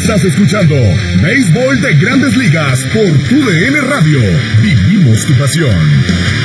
Estás escuchando Béisbol de Grandes Ligas por TUDN Radio. Vivimos tu pasión.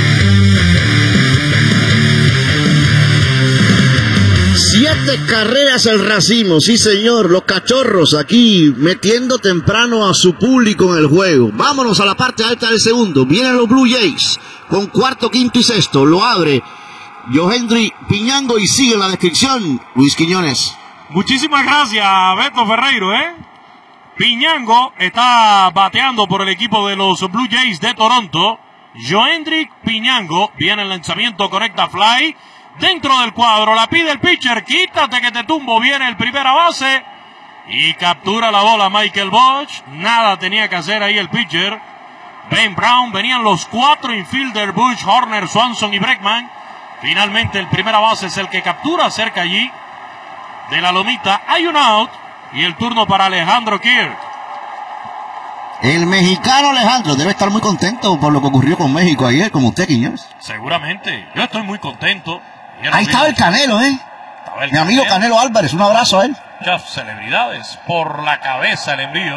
7 carreras el racimo, sí señor, los cachorros aquí metiendo temprano a su público en el juego. Vámonos a la parte alta del segundo, vienen los Blue Jays con cuarto, quinto y sexto, lo abre Yohendry Piñango y sigue la descripción, Luis Quiñones. Muchísimas gracias, Beto Ferreiro, Piñango está bateando por el equipo de los Blue Jays de Toronto. Yohendry Piñango viene el lanzamiento, conecta fly. Dentro del cuadro, la pide el pitcher, quítate que te tumbo, viene el primera base y captura la bola Michael Busch. Nada tenía que hacer ahí el pitcher. Ben Brown, venían los 4 infielder, Busch, Horner, Swanson y Bregman. Finalmente el primera base es el que captura cerca allí de la lomita. Hay un out y el turno para Alejandro Kirk. El mexicano Alejandro debe estar muy contento por lo que ocurrió con México ayer, como usted, Quiñones. Seguramente, yo estoy muy contento. Ahí estaba el Canelo, Mi amigo Canelo Álvarez, un abrazo a él. Muchas celebridades, por la cabeza el envío.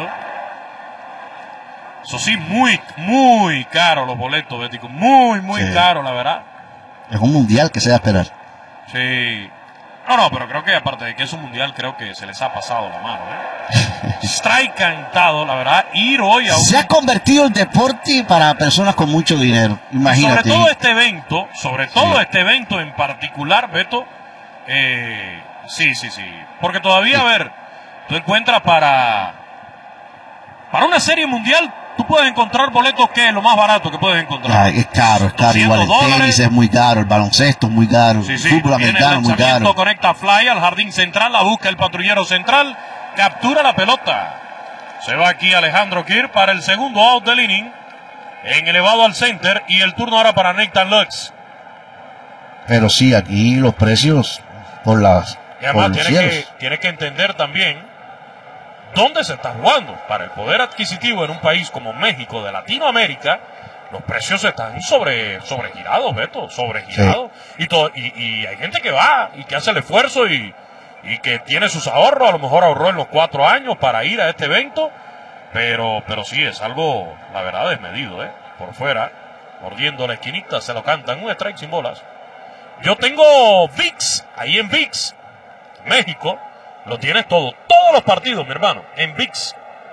Eso sí, muy caro los boletos, Bético. Muy caro, la verdad. Es un mundial que se va a esperar. Sí. No, pero creo que aparte de que es un mundial, creo que se les ha pasado la mano, Está encantado, la verdad, ir hoy a un... Se ha convertido el deporte para personas con mucho dinero, imagínate. Sobre todo este evento en particular, Beto, sí. Porque todavía, a ver, tú encuentras para una serie mundial, tú puedes encontrar boletos que es lo más barato que puedes encontrar. Es caro, igual el tenis es muy caro, el baloncesto es muy caro, el fútbol americano es muy caro. Conecta fly al jardín central, la busca el patrullero central, captura la pelota. Se va aquí Alejandro Kirk para el segundo out del inning, en elevado al center, y el turno ahora para Nathan Lux. Pero sí, aquí los precios por las... Y además tienes que entender también dónde se está jugando. Para el poder adquisitivo en un país como México, de Latinoamérica, los precios están sobregirados, Beto, sobregirados. Sí. Y hay gente que va y que hace el esfuerzo y que tiene sus ahorros, a lo mejor ahorró en los 4 años para ir a este evento, pero sí, es algo, la verdad, desmedido, por fuera, mordiendo la esquinita, se lo cantan, un strike sin bolas. Yo tengo ViX, ahí en ViX, México, lo tienes todos los partidos, mi hermano, en ViX.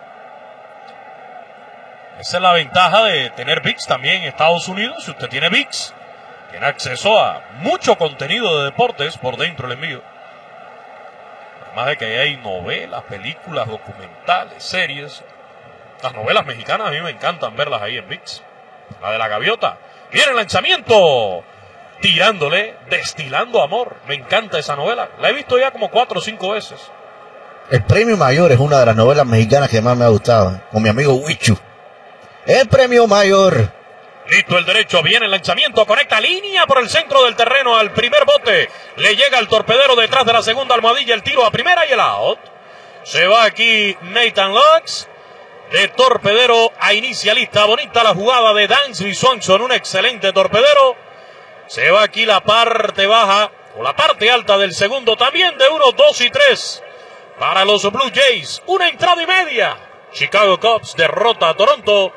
Esa es la ventaja de tener ViX también en Estados Unidos. Si usted tiene ViX, tiene acceso a mucho contenido de deportes por dentro del envío. Además de que ahí hay novelas, películas, documentales, series. Las novelas mexicanas a mí me encantan verlas ahí en ViX. La de la gaviota. Viene el lanzamiento. Tirándole, destilando amor. Me encanta esa novela. La he visto ya como 4 o 5 veces. El Premio Mayor es una de las novelas mexicanas que más me ha gustado. Con mi amigo Huichu. El Premio Mayor. Listo el derecho, viene el lanzamiento, conecta línea por el centro del terreno al primer bote. Le llega el torpedero detrás de la segunda almohadilla, el tiro a primera y el out. Se va aquí Nathan Lux. De torpedero a inicialista. Bonita la jugada de Dansby Swanson, un excelente torpedero. Se va aquí la parte baja, o la parte alta del segundo, también de 1, 2 y 3. Para los Blue Jays, 1 entrada y media. Chicago Cubs derrota a Toronto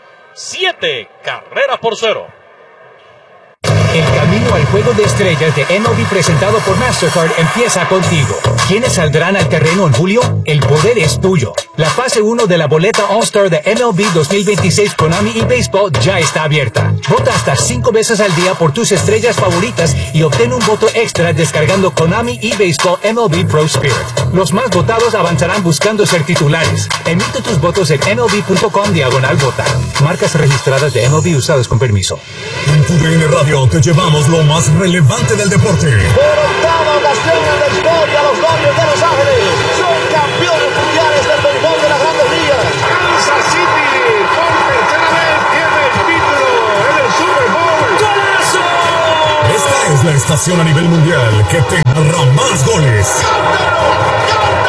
7-0. El camino al juego de estrellas de MLB presentado por Mastercard empieza contigo. ¿Quiénes saldrán al terreno en julio? El poder es tuyo. La fase 1 de la boleta All-Star de MLB 2026 Konami eBaseball ya está abierta. Vota hasta 5 veces al día por tus estrellas favoritas y obtén un voto extra descargando Konami eBaseball MLB Pro Spirit. Los más votados avanzarán buscando ser titulares. Emite tus votos en MLB.com/vota. Marcas registradas de MLB usadas con permiso. En TUDN Radio te llevamos lo más relevante del deporte. Por octava ocasión en la historia, los Dodgers de Los Ángeles son campeones mundiales del béisbol de las Grandes Ligas. Kansas City por tercera vez tiene el título en el Super Bowl. ¡Golazo! Esta es la estación a nivel mundial que te narra más goles. ¡Cántalo!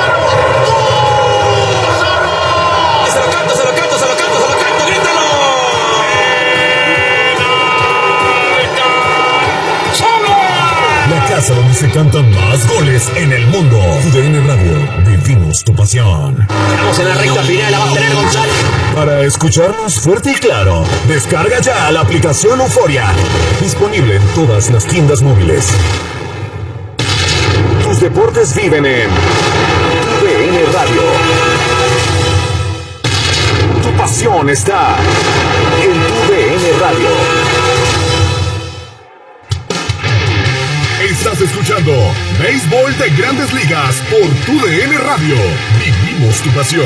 ¡Se lo canto! ¡Grítalo! La casa donde se cantan más goles en el mundo. TUDN Radio, vivimos Vivimos tu pasión. Estamos en la recta final, la va a tener González. Para escucharnos fuerte y claro, descarga ya la aplicación Euforia. Disponible en todas las tiendas móviles. Tus deportes viven en TUDN Radio. Tu pasión está en TUDN Radio. Estás escuchando Béisbol de Grandes Ligas por TUDN Radio. Vivimos tu pasión.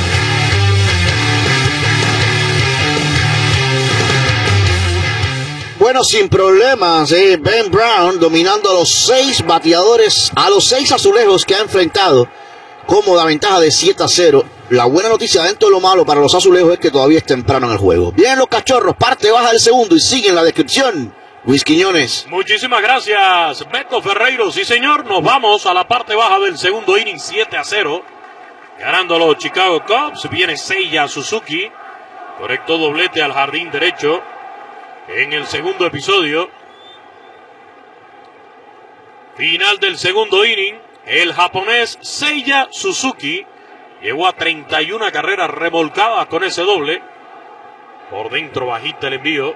Bueno, sin problemas, Ben Brown dominando a los 6 bateadores, a los 6 azulejos que ha enfrentado, cómoda ventaja de 7-0. La buena noticia dentro de lo malo para los azulejos es que todavía es temprano en el juego. Vienen los Cachorros, parte baja del segundo y siguen la descripción. Luis Quiñones. Muchísimas gracias, Beto Ferreiro. Sí, señor, nos vamos a la parte baja del segundo inning, 7-0. Ganando los Chicago Cubs, viene Seiya Suzuki. Correcto doblete al jardín derecho en el segundo episodio. Final del segundo inning, el japonés Seiya Suzuki llegó a 31 carreras remolcadas con ese doble. Por dentro bajita el envío.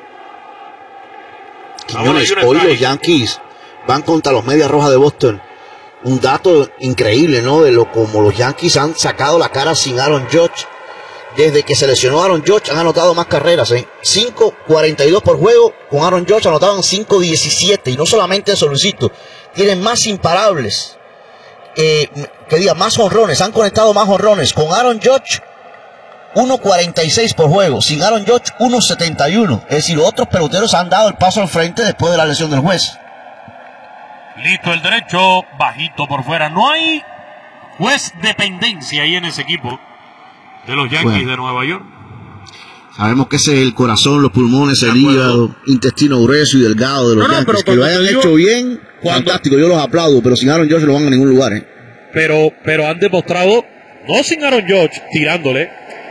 Quiñones, hoy los Yankees van contra los Medias Rojas de Boston. Un dato increíble, ¿no? De lo como los Yankees han sacado la cara sin Aaron Judge. Desde que se lesionó Aaron Judge han anotado más carreras, 5.42 por juego. Con Aaron Judge anotaban 5.17. Y no solamente eso, Luisito, tienen más imparables. Más jonrones, han conectado más jonrones. Con Aaron Judge, 1.46 por juego. Sin Aaron Judge, 1.71. Es decir, otros peloteros han dado el paso al frente después de la lesión del juez. Listo el derecho, bajito por fuera. No hay juez dependencia ahí en ese equipo de los Yankees de Nueva York. Sabemos que ese es el corazón, los pulmones, el hígado, intestino grueso y delgado de los Yankees. Que lo hayan hecho bien, fantástico, yo los aplaudo, pero sin Aaron Judge no van a ningún lugar. Pero han demostrado, no sin Aaron Judge tirándole.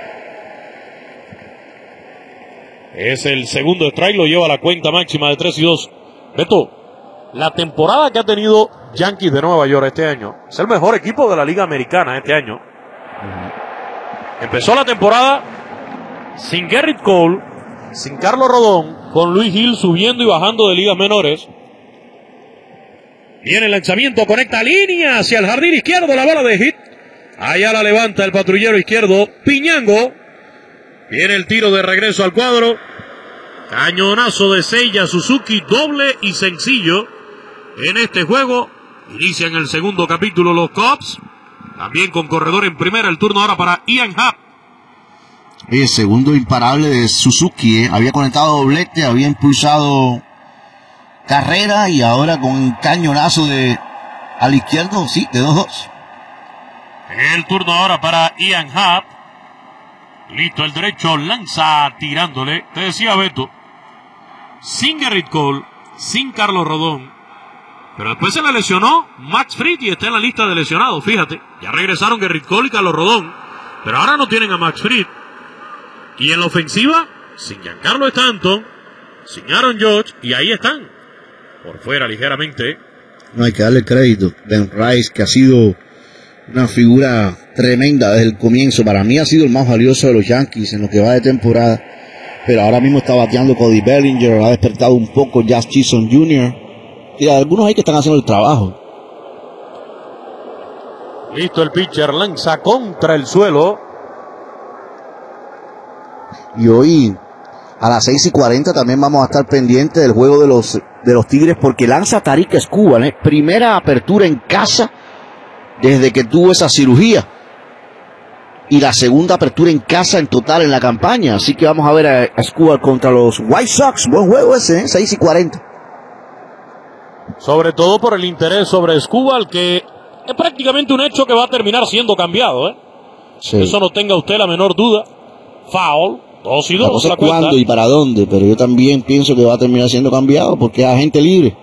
Es el segundo strike, lo lleva a la cuenta máxima de 3-2. Beto, la temporada que ha tenido Yankees de Nueva York este año es el mejor equipo de la Liga Americana este año. Empezó la temporada sin Gerrit Cole, sin Carlos Rodón, con Luis Gil subiendo y bajando de ligas menores. Viene el lanzamiento, conecta línea hacia el jardín izquierdo, la bola de hit. Allá la levanta el patrullero izquierdo, Piñango. Viene el tiro de regreso al cuadro. Cañonazo de Seiya Suzuki, doble y sencillo en este juego. Inician el segundo capítulo los Cubs. También con corredor en primera, el turno ahora para Ian Happ. El segundo imparable de Suzuki, había conectado doblete, había impulsado carrera y ahora con un cañonazo al izquierdo, sí, de 2-2. El turno ahora para Ian Happ. Listo el derecho, lanza tirándole. Te decía Beto, sin Gerrit Cole, sin Carlos Rodón, pero después se le lesionó Max Fried y está en la lista de lesionados, fíjate. Ya regresaron Gerrit Cole y Carlos Rodón, pero ahora no tienen a Max Fried. Y en la ofensiva, sin Giancarlo Stanton, sin Aaron Judge, y ahí están, por fuera ligeramente. No hay que darle crédito. Ben Rice, que ha sido una figura tremenda desde el comienzo. Para mí ha sido el más valioso de los Yankees en lo que va de temporada. Pero ahora mismo está bateando Cody Bellinger, ha despertado un poco Jazz Chisholm Jr. Y algunos ahí que están haciendo el trabajo. Listo el pitcher, lanza contra el suelo. Y hoy a las 6:40 también vamos a estar pendientes del juego de los Tigres, porque lanza Tarik Skubal, primera apertura en casa desde que tuvo esa cirugía. Y la segunda apertura en casa en total en la campaña. Así que vamos a ver a Skubal contra los White Sox. Buen juego ese, 6:40. Sobre todo por el interés sobre Skubal, que es prácticamente un hecho que va a terminar siendo cambiado. Sí. Eso no tenga usted la menor duda. Foul, 2-2. La cosa es cuándo y para dónde, pero yo también pienso que va a terminar siendo cambiado porque es agente libre.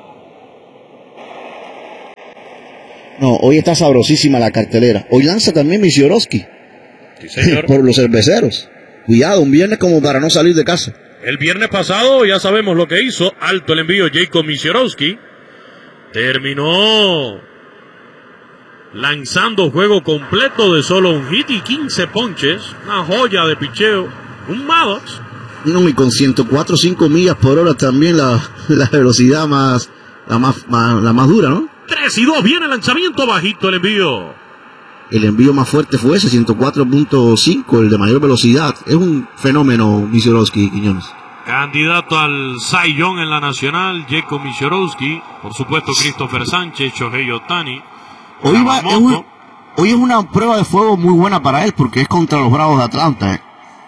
No, hoy está sabrosísima la cartelera. Hoy lanza también Misiorowski. Sí, señor. Por los cerveceros. Cuidado, un viernes como para no salir de casa. El viernes pasado ya sabemos lo que hizo. Alto el envío Jacob Misiorowski. Terminó lanzando juego completo de solo un hit y 15 ponches. Una joya de picheo. Un Maddox. No, y con 104.5 millas por hora también la velocidad la más dura, ¿no? 3-2, viene el lanzamiento bajito el envío. El envío más fuerte fue ese, 104.5, el de mayor velocidad. Es un fenómeno, Misiorowski, Quiñones. Candidato al Cy Young en la Nacional, Jacob Misiorowski. Por supuesto, Christopher Sánchez, Shohei Ohtani. Hoy es una prueba de fuego muy buena para él, porque es contra los Bravos de Atlanta.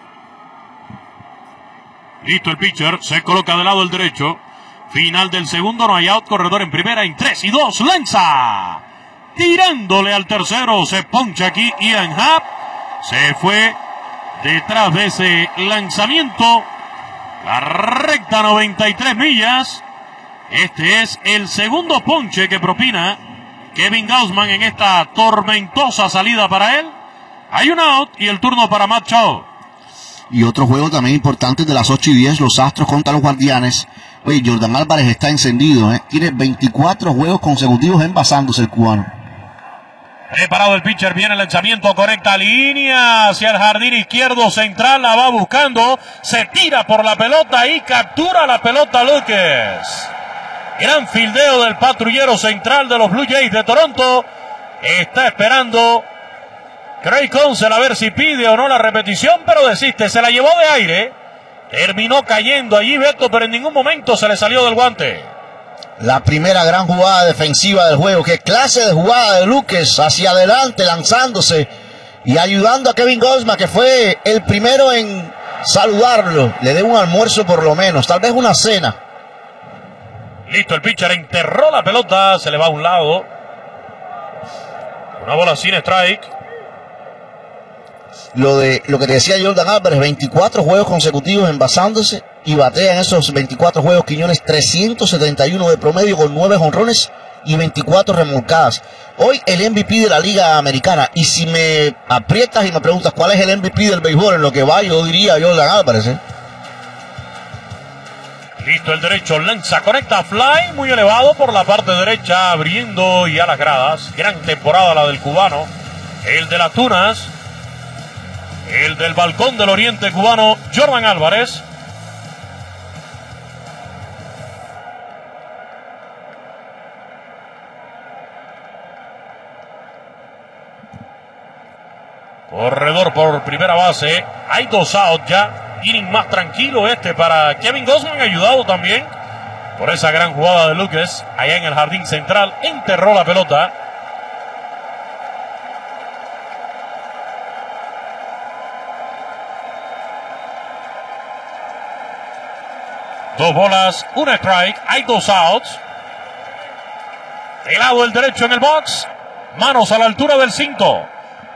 Listo el pitcher, se coloca del lado el derecho. Final del segundo, no hay out, corredor en primera, en 3-2, lanza. Tirándole al tercero, se poncha aquí Ian Happ. Se fue detrás de ese lanzamiento. La recta 93 millas. Este es el segundo ponche que propina Kevin Gausman en esta tormentosa salida para él. Hay un out y el turno para Matt Shaw. Y otro juego también importante de las 8:10, los Astros contra los Guardianes. Oye, Jordan Álvarez está encendido, Tiene 24 juegos consecutivos envasándose el cubano. Preparado el pitcher, viene el lanzamiento, correcta línea hacia el jardín izquierdo central, la va buscando, se tira por la pelota y captura la pelota Lucas. Gran fildeo del patrullero central de los Blue Jays de Toronto. Está esperando Craig Counsell a ver si pide o no la repetición, pero desiste, se la llevó de aire. Terminó cayendo allí Beto, pero en ningún momento se le salió del guante. La primera gran jugada defensiva del juego. Qué clase de jugada de Lucas, hacia adelante, lanzándose y ayudando a Kevin Gausman, que fue el primero en saludarlo. Le dé un almuerzo por lo menos, tal vez una cena. Listo, el pitcher enterró la pelota, se le va a un lado. Una bola sin strike. Lo que te decía Jordan Álvarez, 24 juegos consecutivos envasándose y batea en esos 24 juegos, Quiñones, 371 de promedio con 9 jonrones y 24 remolcadas. Hoy el MVP de la Liga Americana. Y si me aprietas y me preguntas cuál es el MVP del béisbol, en lo que va, yo diría Jordan Álvarez. Listo el derecho, lanza, conecta, fly, muy elevado por la parte derecha, abriendo y a las gradas. Gran temporada la del cubano, el de las Tunas. El del balcón del oriente cubano, Jordan Álvarez. Corredor por primera base. Hay 2 outs ya. Inning más tranquilo para Kevin Gausman, ayudado también por esa gran jugada de Lucas. Allá en el jardín central, enterró la pelota. Dos bolas, un strike, hay 2 outs. De lado el derecho en el box. Manos a la altura del cinto.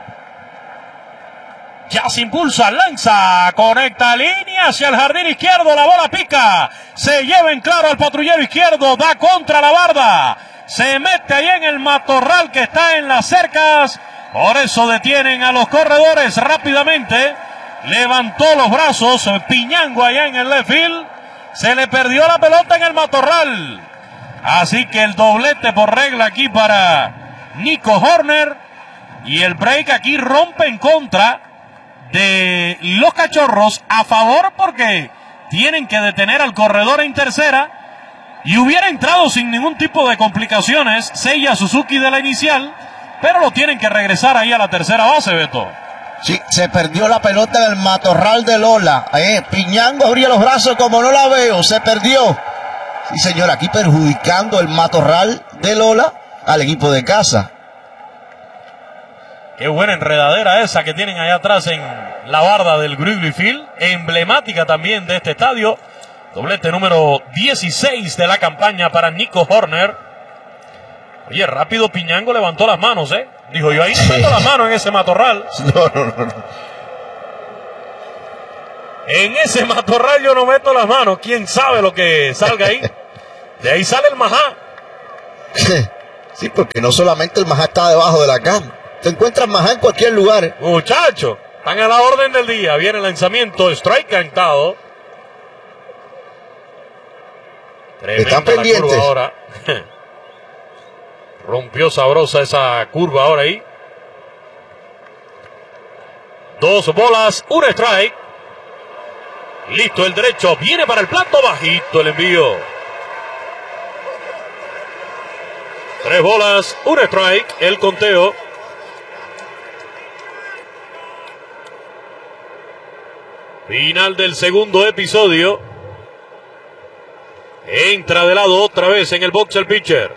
Ya se impulsa, lanza, conecta línea hacia el jardín izquierdo. La bola pica. Se lleva en claro al patrullero izquierdo. Da contra la barda. Se mete ahí en el matorral que está en las cercas. Por eso detienen a los corredores rápidamente. Levantó los brazos. Piñango allá en el left field. Se le perdió la pelota en el matorral. Así que el doblete por regla aquí para Nico Hoerner. Y el break aquí rompe en contra de los Cachorros. A favor porque tienen que detener al corredor en tercera. Y hubiera entrado sin ningún tipo de complicaciones Seiya Suzuki de la inicial. Pero lo tienen que regresar ahí a la tercera base, Beto. Sí, se perdió la pelota en el matorral de Lola. Piñango abría los brazos como no la veo. Se perdió. Sí, señor, aquí perjudicando el matorral de Lola al equipo de casa. Qué buena enredadera esa que tienen allá atrás en la barda del Wrigley Field. Emblemática también de este estadio. Doblete número 16 de la campaña para Nico Hoerner. Oye, rápido Piñango levantó las manos, Dijo, yo ahí no meto las manos en ese matorral. No. En ese matorral yo no meto las manos. ¿Quién sabe lo que salga ahí? De ahí sale el majá. Sí, porque no solamente el majá está debajo de la cama. Te encuentras majá en cualquier lugar. Muchachos, están a la orden del día. Viene el lanzamiento, strike cantado. Están pendientes. Ahora. Rompió sabrosa esa curva ahora ahí. 2 bolas, 1 strike. Listo el derecho, viene para el plato, bajito el envío. 3 bolas, 1 strike, el conteo. Final del segundo episodio. Entra de lado otra vez en el box el pitcher.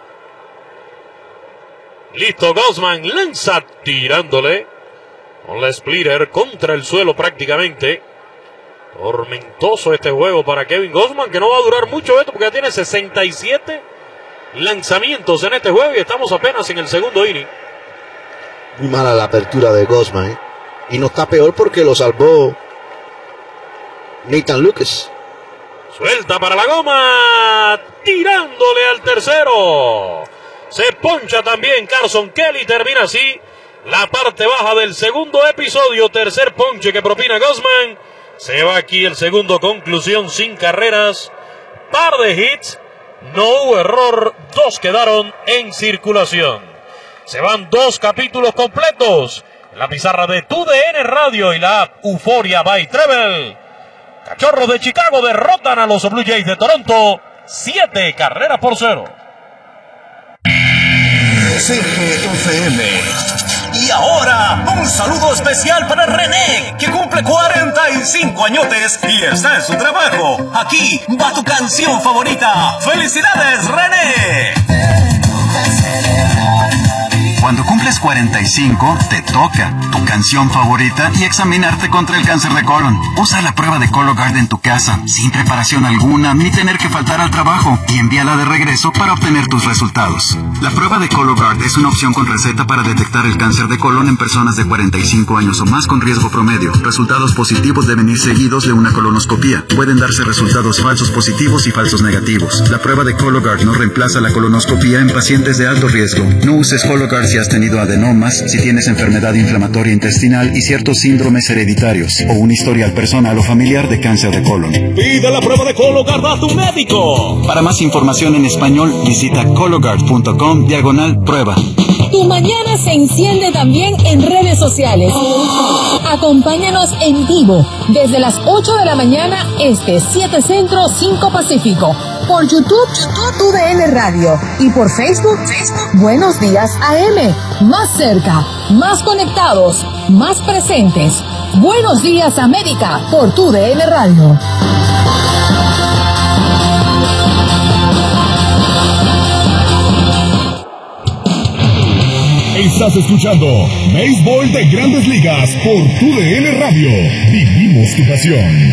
Listo, Gausman lanza tirándole. Con la splitter contra el suelo prácticamente. Tormentoso este juego para Kevin Gausman, que no va a durar mucho esto porque ya tiene 67 lanzamientos en este juego y estamos apenas en el segundo inning. Muy mala la apertura de Gausman, ¿eh? Y no está peor porque lo salvó Nathan Lucas. Suelta para la goma, tirándole al tercero. Se poncha también Carson Kelly, termina así la parte baja del segundo episodio. Tercer ponche que propina Gausman. Se va aquí el segundo, conclusión sin carreras. Par de hits, no hubo error, 2 quedaron en circulación. Se van 2 capítulos completos. La pizarra de TUDN Radio y la app Euforia by Treble. Cachorros de Chicago derrotan a los Blue Jays de Toronto 7 carreras por 0. CGFM. Y ahora, un saludo especial para René, que cumple 45 añotes y está en su trabajo. Aquí va tu canción favorita. ¡Felicidades, René! Cuando cumples 45, te toca tu canción favorita y examinarte contra el cáncer de colon. Usa la prueba de Cologuard en tu casa, sin preparación alguna, ni tener que faltar al trabajo, y envíala de regreso para obtener tus resultados. La prueba de Cologuard es una opción con receta para detectar el cáncer de colon en personas de 45 años o más con riesgo promedio. Resultados positivos deben ir seguidos de una colonoscopía. Pueden darse resultados falsos positivos y falsos negativos. La prueba de Cologuard no reemplaza la colonoscopía en pacientes de alto riesgo. No uses Cologuard si has tenido adenomas, si tienes enfermedad inflamatoria intestinal y ciertos síndromes hereditarios, o un historial personal o familiar de cáncer de colon. Pide la prueba de Cologuard a tu médico. Para más información en español, visita cologuard.com/prueba. Tu mañana se enciende también en redes sociales. Acompáñanos en vivo desde las 8 de la mañana este, 7 Centro, 5 Pacífico. Por YouTube, TUDN Radio. Y por Facebook, Buenos Días AM. Más cerca, más conectados, más presentes. Buenos Días América por TUDN Radio. Estás escuchando Béisbol de Grandes Ligas por TUDN Radio. Vivimos tu pasión.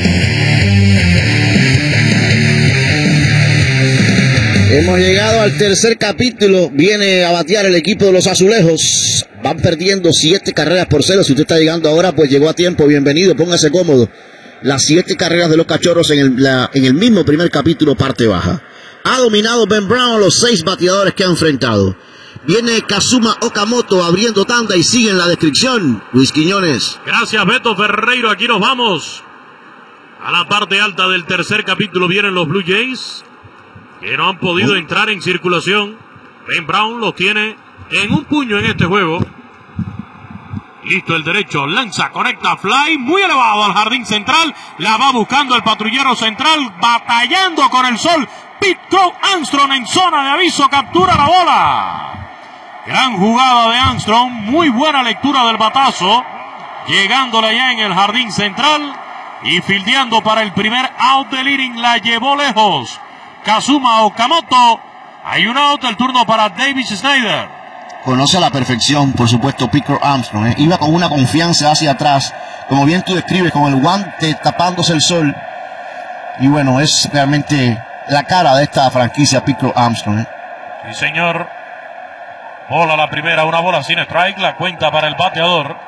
Hemos llegado al tercer capítulo. Viene a batear el equipo de los Azulejos. Van perdiendo 7 carreras por 0. Si usted está llegando ahora, pues llegó a tiempo. Bienvenido, póngase cómodo. Las 7 carreras de los Cachorros en el mismo primer capítulo, parte baja. Ha dominado Ben Brown los 6 bateadores que ha enfrentado. Viene Kazuma Okamoto abriendo tanda y sigue en la descripción. Luis Quiñones. Gracias, Beto Ferreiro. Aquí nos vamos a la parte alta del tercer capítulo. Vienen los Blue Jays, que no han podido entrar en circulación. Ben Brown los tiene en un puño en este juego. Listo el derecho, lanza, conecta, fly, muy elevado al jardín central. La va buscando el patrullero central, batallando con el sol. Pete Crow Armstrong en zona de aviso, captura la bola. Gran jugada de Armstrong, muy buena lectura del batazo, llegándole allá en el jardín central y fildeando para el primer out del inning, la llevó lejos. Kazuma Okamoto, hay un out, el turno para David Snyder. Conoce a la perfección, por supuesto, Picker Armstrong. Iba con una confianza hacia atrás, como bien tú describes, con el guante tapándose el sol. Y bueno, es realmente la cara de esta franquicia, Picker Armstrong. Sí, señor. Bola la primera, una bola sin strike, la cuenta para el bateador.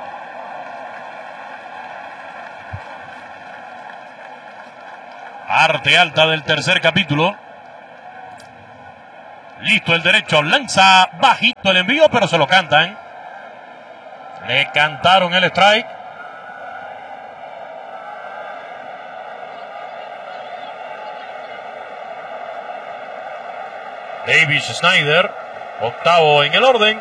Parte alta del tercer capítulo. Listo el derecho, lanza bajito el envío, pero se lo cantan. Le cantaron el strike. David Snyder octavo en el orden.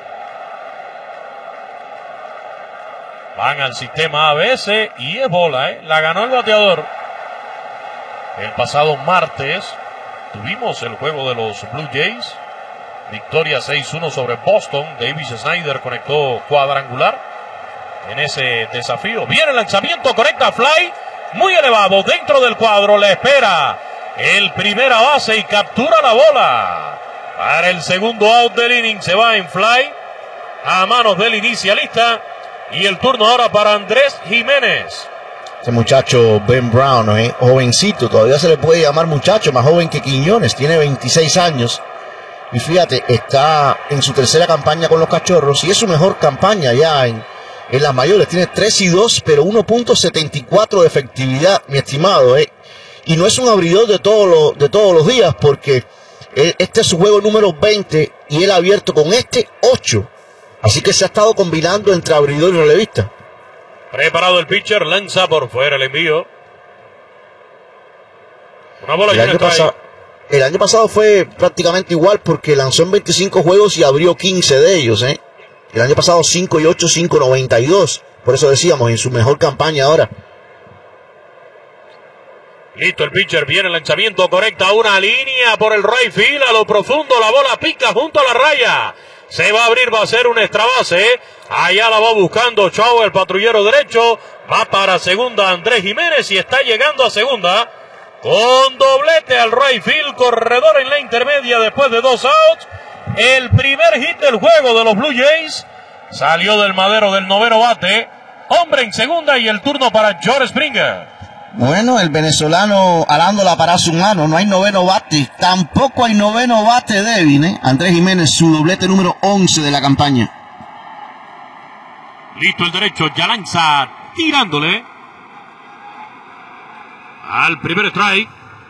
Van al sistema ABS y es bola, la ganó el bateador. El pasado martes tuvimos el juego de los Blue Jays. Victoria 6-1 sobre Boston. Davis Snyder conectó cuadrangular en ese desafío. Viene el lanzamiento, conecta fly, muy elevado dentro del cuadro. Le espera el primera base y captura la bola. Para el segundo out del inning se va en fly a manos del inicialista. Y el turno ahora para Andrés Jiménez. Este muchacho Ben Brown, jovencito, todavía se le puede llamar muchacho, más joven que Quiñones, tiene 26 años. Y fíjate, está en su tercera campaña con los Cachorros y es su mejor campaña ya en las mayores. Tiene 3-2, pero 1.74 de efectividad, mi estimado. Y no es un abridor de todos los días, porque este es su juego número 20 y él ha abierto con 8. Así que se ha estado combinando entre abridor y relevista. Preparado el pitcher, lanza por fuera el envío. Una bola el año pasado fue prácticamente igual porque lanzó en 25 juegos y abrió 15 de ellos. El año pasado 5-8, 5.92. Por eso decíamos, en su mejor campaña ahora. Listo el pitcher, viene el lanzamiento, conecta una línea por el right field, a lo profundo, la bola pica junto a la raya. Se va a abrir, va a ser un extra base. Allá la va buscando Chau, el patrullero derecho. Va para segunda Andrés Jiménez y está llegando a segunda. Con doblete al right field, corredor en la intermedia después de 2 outs. El primer hit del juego de los Blue Jays. Salió del madero del noveno bate. Hombre en segunda y el turno para George Springer. Bueno, el venezolano alándola para su mano, no hay noveno bate, tampoco hay noveno bate débil, Andrés Jiménez, su doblete número 11 de la campaña. Listo el derecho, ya lanza, tirándole al primer strike.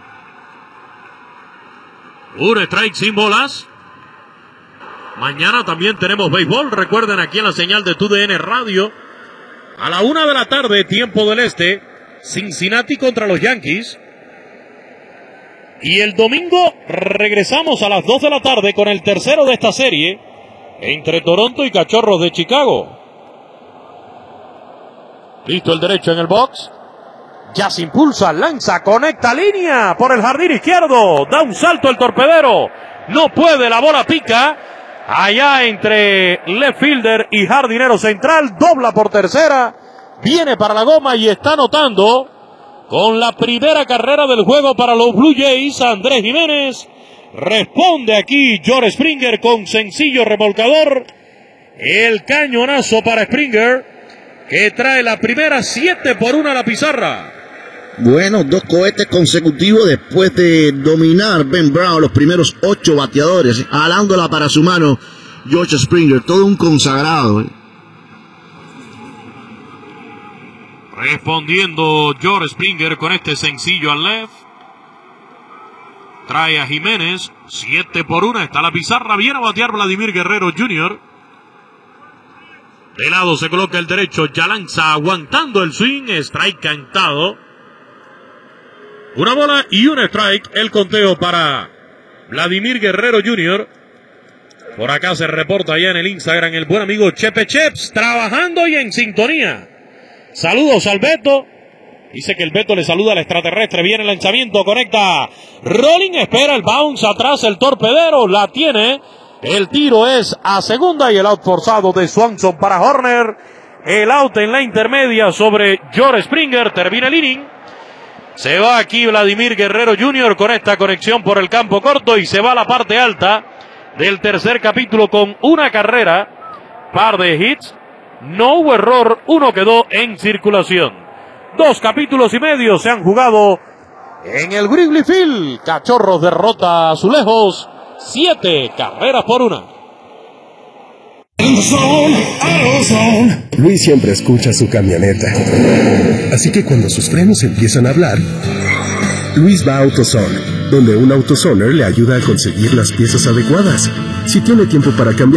Un strike sin bolas. Mañana también tenemos béisbol, recuerden aquí en la señal de TUDN Radio. A la 1 de la tarde, tiempo del este. Cincinnati contra los Yankees. Y el domingo regresamos a las 2 de la tarde con el tercero de esta serie entre Toronto y Cachorros de Chicago. Listo el derecho en el box. Ya se impulsa, lanza, conecta línea por el jardín izquierdo. Da un salto el torpedero. No puede, la bola pica. Allá entre left fielder y jardinero central. Dobla por tercera. Viene para la goma y está anotando con la primera carrera del juego para los Blue Jays. Andrés Jiménez responde aquí George Springer con sencillo remolcador. El cañonazo para Springer que trae la primera 7-1 a la pizarra. Bueno, 2 cohetes consecutivos después de dominar Ben Brown los primeros 8 bateadores, alándola para su mano George Springer, todo un consagrado. Respondiendo George Springer con este sencillo al left. Trae a Jiménez. 7-1. Está la pizarra. Viene a batear Vladimir Guerrero Jr. De lado se coloca el derecho. Ya lanza aguantando el swing. Strike cantado. Una bola y un strike. El conteo para Vladimir Guerrero Jr. Por acá se reporta ya en el Instagram el buen amigo Chepe Cheps. Trabajando y en sintonía. Saludos al Beto. Dice que el Beto le saluda al extraterrestre. Viene el lanzamiento, conecta. Rolling, espera el bounce atrás, el torpedero. La tiene. El tiro es a segunda y el out forzado de Swanson para Horner. El out en la intermedia sobre George Springer. Termina el inning. Se va aquí Vladimir Guerrero Jr. con esta conexión por el campo corto y se va a la parte alta del tercer capítulo con una carrera. Par de hits. No hubo error, uno quedó en circulación. 2 capítulos y medio se han jugado en el Wrigley Field. Cachorros derrota a Azulejos 7-1. Luis siempre escucha su camioneta. Así que cuando sus frenos empiezan a hablar, Luis va a AutoZone, donde un AutoZoner le ayuda a conseguir las piezas adecuadas. Si tiene tiempo para cambiar